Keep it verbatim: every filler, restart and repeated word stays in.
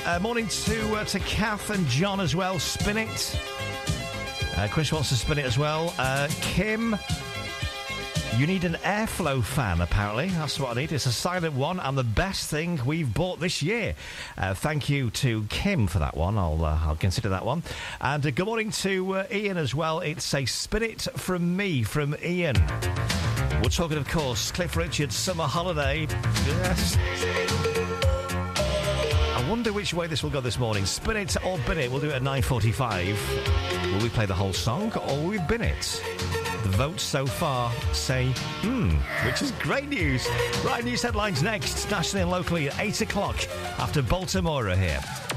Uh, morning to uh, to Kath and John as well. Spin it. Uh, Chris wants to spin it as well. Uh, Kim, you need an airflow fan, apparently. That's what I need. It's a silent one and the best thing we've bought this year. Uh, thank you to Kim for that one. I'll uh, I'll consider that one. And uh, good morning to uh, Ian as well. It's a spin it from me, from Ian. We're talking, of course, Cliff Richard's Summer Holiday. Yes. I wonder which way this will go this morning. Spin it or bin it. We'll do it at nine forty-five. Will we play the whole song or will we bin it? The votes so far say, hmm, which is great news. Right, news headlines next, nationally and locally at eight o'clock after Baltimore here.